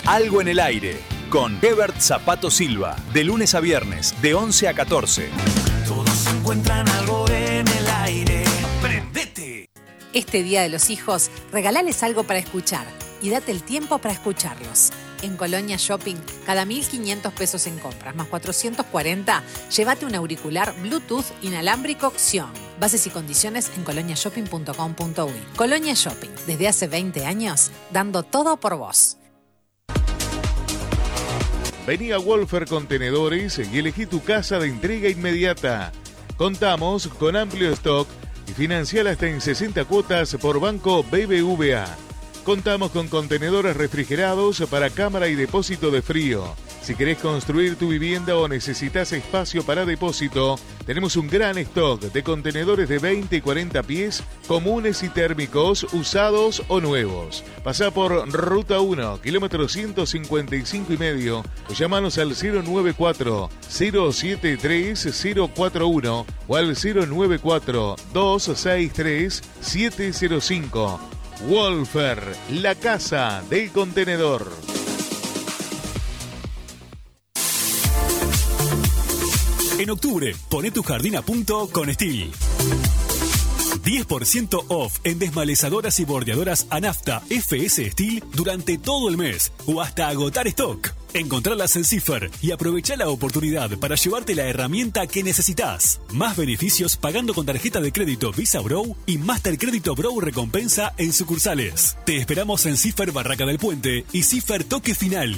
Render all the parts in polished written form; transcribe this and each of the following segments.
Algo en el aire, con Hebert Zapato Silva, de lunes a viernes, de 11 a 14. Todos encuentran algo en el aire. ¡Prendete! Este Día de los Hijos, regalales algo para escuchar y date el tiempo para escucharlos. En Colonia Shopping, cada 1.500 pesos en compras, más 440, llévate un auricular Bluetooth inalámbrico Xion. Bases y condiciones en coloniashopping.com.uy. Colonia Shopping, desde hace 20 años, dando todo por vos. Vení a Wolfer Contenedores y elegí tu casa de entrega inmediata. Contamos con amplio stock y financiar hasta en 60 cuotas por Banco BBVA. Contamos con contenedores refrigerados para cámara y depósito de frío. Si querés construir tu vivienda o necesitas espacio para depósito, tenemos un gran stock de contenedores de 20 y 40 pies, comunes y térmicos, usados o nuevos. Pasá por Ruta 1, kilómetro 155,5, o llámanos al 094-073-041 o al 094-263-705. Wolfer, la casa del contenedor. En octubre, poné tu jardín a punto con Stihl. 10% off en desmalezadoras y bordeadoras Anafta FS Stihl durante todo el mes o hasta agotar stock. Encontralas en Cipher y aprovechá la oportunidad para llevarte la herramienta que necesitas. Más beneficios pagando con tarjeta de crédito Visa Bro y Master Crédito Bro Recompensa en sucursales. Te esperamos en Cipher Barraca del Puente y Cipher Toque Final.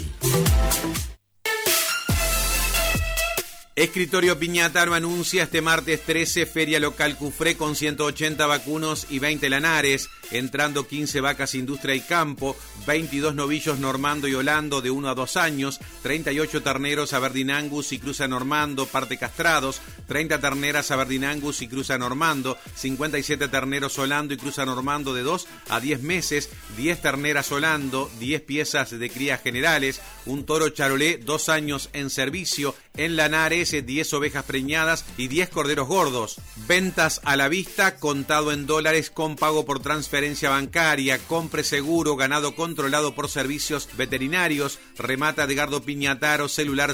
Escritorio Piñataro anuncia este martes 13 Feria Local Cufré con 180 vacunos y 20 lanares, entrando 15 vacas Industria y Campo, 22 novillos Normando y Holando de 1 a 2 años, 38 terneros Aberdeen Angus y Cruza Normando, parte castrados, 30 terneras Aberdeen Angus y Cruza Normando, 57 terneros Holando y Cruza Normando de 2 a 10 meses, 10 terneras Holando, 10 piezas de crías generales, un toro charolé 2 años en servicio, en lanares 10 ovejas preñadas y 10 corderos gordos. Ventas a la vista, contado en dólares con pago por transferencia bancaria. Compre seguro, ganado controlado por servicios veterinarios. Remata Edgardo Piñataro, celular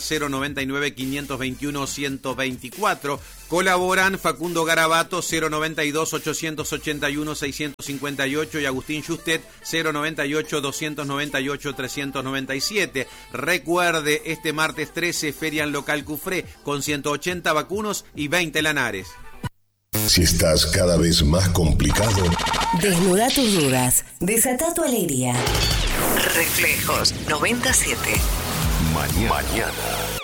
092-521-124. Colaboran Facundo Garabato 092-881-658 y Agustín Justet 098-298-397. Recuerde, este martes 13, Feria en Local Cufré con 180 vacunos y 20 lanares. Si estás cada vez más complicado, desnuda tus dudas, desata tu alegría. Reflejos 97. Mañana.